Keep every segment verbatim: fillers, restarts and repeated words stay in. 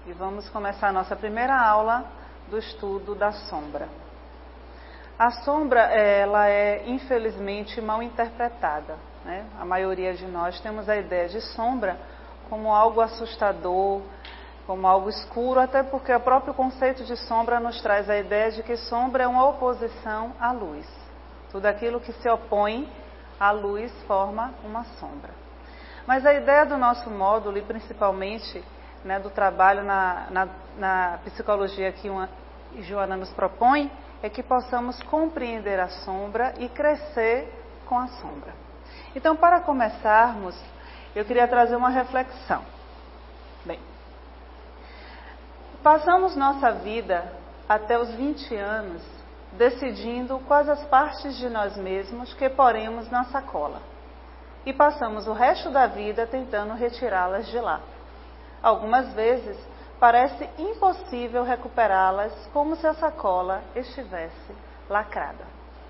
e vamos começar a nossa primeira aula do estudo da sombra. A sombra, ela é infelizmente mal interpretada, né? A maioria de nós temos a ideia de sombra como algo assustador, como algo escuro, até porque o próprio conceito de sombra nos traz a ideia de que sombra é uma oposição à luz. Tudo aquilo que se opõe à luz forma uma sombra. Mas a ideia do nosso módulo, e principalmente né, do trabalho na, na, na psicologia que uma, Joana nos propõe, é que possamos compreender a sombra e crescer com a sombra. Então, para começarmos, eu queria trazer uma reflexão. Bem, passamos nossa vida até os vinte anos decidindo quais as partes de nós mesmos que poremos na sacola. E passamos o resto da vida tentando retirá-las de lá. Algumas vezes parece impossível recuperá-las como se a sacola estivesse lacrada.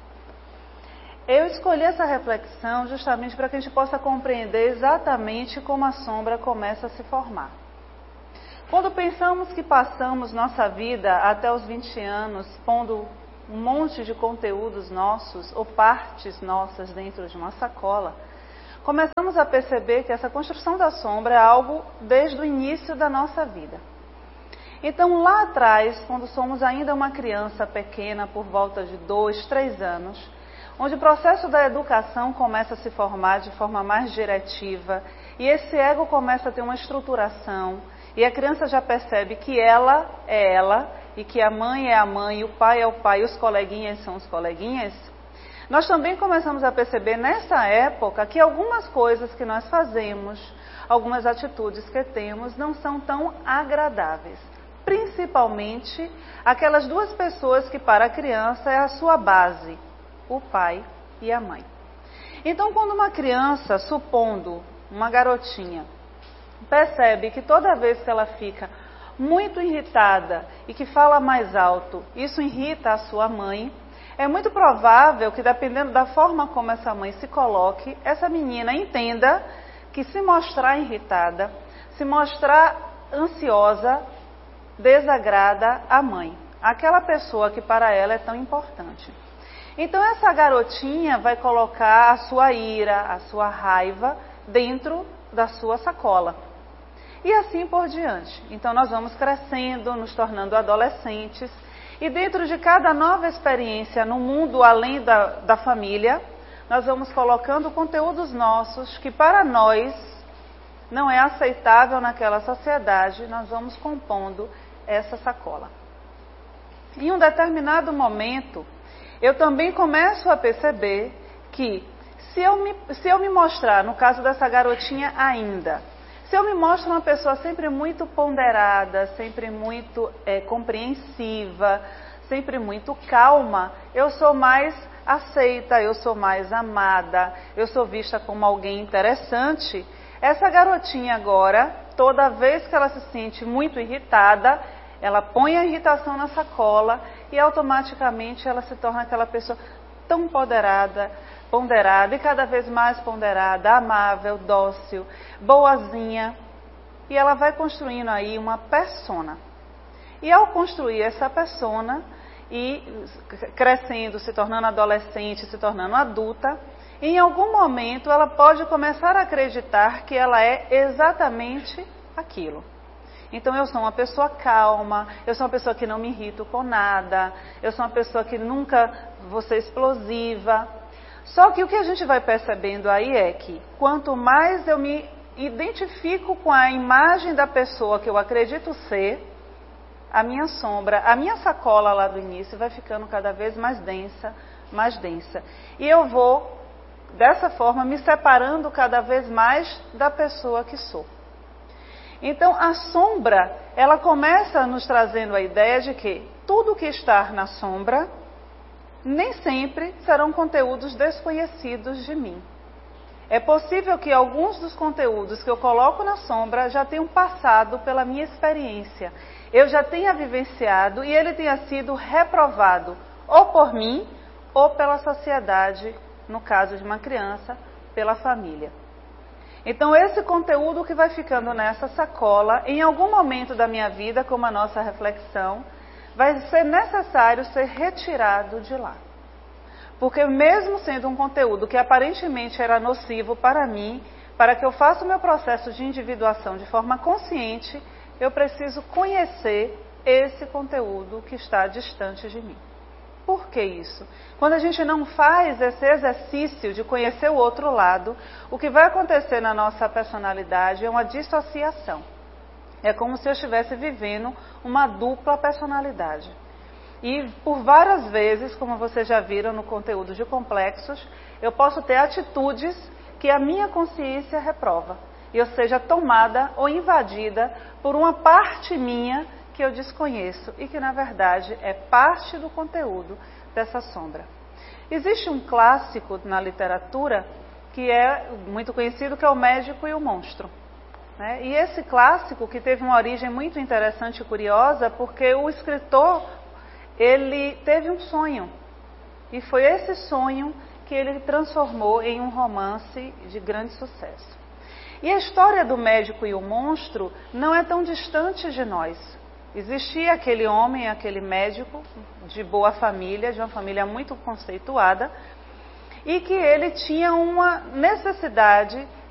Eu escolhi essa reflexão justamente para que a gente possa compreender exatamente como a sombra começa a se formar. Quando pensamos que passamos nossa vida até os vinte anos pondo um monte de conteúdos nossos ou partes nossas dentro de uma sacola, começamos a perceber que essa construção da sombra é algo desde o início da nossa vida. Então, lá atrás, quando somos ainda uma criança pequena, por volta de dois, três anos, onde o processo da educação começa a se formar de forma mais diretiva, e esse ego começa a ter uma estruturação, e a criança já percebe que ela é ela, e que a mãe é a mãe, e o pai é o pai, e os coleguinhas são os coleguinhas, nós também começamos a perceber nessa época que algumas coisas que nós fazemos, algumas atitudes que temos, não são tão agradáveis. Principalmente aquelas duas pessoas que para a criança é a sua base, o pai e a mãe. Então, quando uma criança, supondo uma garotinha, percebe que toda vez que ela fica muito irritada e que fala mais alto, isso irrita a sua mãe, é muito provável que, dependendo da forma como essa mãe se coloque, essa menina entenda que se mostrar irritada, se mostrar ansiosa, desagrada a mãe, aquela pessoa que para ela é tão importante. Então essa garotinha vai colocar a sua ira, a sua raiva dentro da sua sacola. E assim por diante. Então nós vamos crescendo, nos tornando adolescentes, e dentro de cada nova experiência no mundo além da, da família, nós vamos colocando conteúdos nossos que para nós não é aceitável naquela sociedade, nós vamos compondo essa sacola. Em um determinado momento, eu também começo a perceber que se eu me, se eu me mostrar, no caso dessa garotinha ainda, se eu me mostro uma pessoa sempre muito ponderada, sempre muito é, compreensiva, sempre muito calma, eu sou mais aceita, eu sou mais amada, eu sou vista como alguém interessante. Essa garotinha agora, toda vez que ela se sente muito irritada, ela põe a irritação na sacola e automaticamente ela se torna aquela pessoa tão ponderada, ponderada e cada vez mais ponderada, amável, dócil, boazinha. E ela vai construindo aí uma persona. E ao construir essa persona e crescendo, se tornando adolescente, se tornando adulta, em algum momento ela pode começar a acreditar que ela é exatamente aquilo. Então eu sou uma pessoa calma, eu sou uma pessoa que não me irrito com nada, eu sou uma pessoa que nunca vou ser explosiva. Só que o que a gente vai percebendo aí é que quanto mais eu me identifico com a imagem da pessoa que eu acredito ser, a minha sombra, a minha sacola lá do início vai ficando cada vez mais densa, mais densa. E eu vou, dessa forma, me separando cada vez mais da pessoa que sou. Então, a sombra, ela começa nos trazendo a ideia de que tudo que está na sombra, nem sempre serão conteúdos desconhecidos de mim. É possível que alguns dos conteúdos que eu coloco na sombra já tenham passado pela minha experiência. Eu já tenha vivenciado e ele tenha sido reprovado ou por mim ou pela sociedade, no caso de uma criança, pela família. Então esse conteúdo que vai ficando nessa sacola, em algum momento da minha vida, como a nossa reflexão, vai ser necessário ser retirado de lá. Porque mesmo sendo um conteúdo que aparentemente era nocivo para mim, para que eu faça o meu processo de individuação de forma consciente, eu preciso conhecer esse conteúdo que está distante de mim. Por que isso? Quando a gente não faz esse exercício de conhecer o outro lado, o que vai acontecer na nossa personalidade é uma dissociação. É como se eu estivesse vivendo uma dupla personalidade. E por várias vezes, como vocês já viram no conteúdo de complexos, eu posso ter atitudes que a minha consciência reprova. E eu seja tomada ou invadida por uma parte minha que eu desconheço e que, na verdade, é parte do conteúdo dessa sombra. Existe um clássico na literatura que é muito conhecido, que é O Médico e o Monstro. Né? E esse clássico, que teve uma origem muito interessante e curiosa, porque o escritor, ele teve um sonho. E foi esse sonho que ele transformou em um romance de grande sucesso. E a história do Médico e o Monstro não é tão distante de nós. Existia aquele homem, aquele médico de boa família, de uma família muito conceituada, e que ele tinha uma necessidade